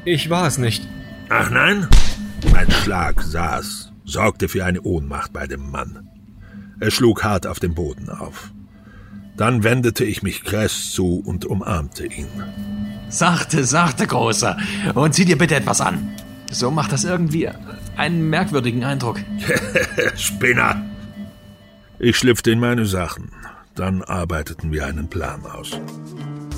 Ich war es nicht. Ach nein? Mein Schlag sorgte für eine Ohnmacht bei dem Mann. Er schlug hart auf den Boden auf. Dann wendete ich mich Kress zu und umarmte ihn. Sachte, Großer. Und zieh dir bitte etwas an. So macht das irgendwie einen merkwürdigen Eindruck. Spinner! Ich schlüpfte in meine Sachen. Dann arbeiteten wir einen Plan aus.